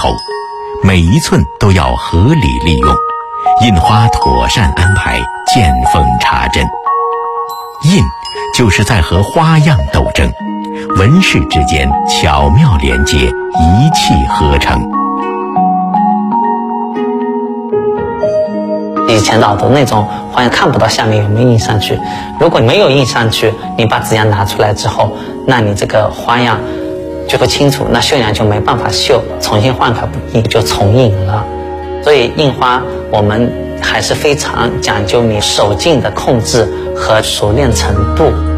头，每一寸都要合理利用，印花妥善安排，见缝插针。印就是在和花样斗争，纹饰之间巧妙连接，一气呵成。 以前老的那种花样看不到下面有没有印上去，如果没有印上去，你把纸样拿出来之后，那你这个花样就不清楚，那绣娘就没办法绣，重新换块印就重印了。所以印花我们还是非常讲究你手劲的控制和熟练程度。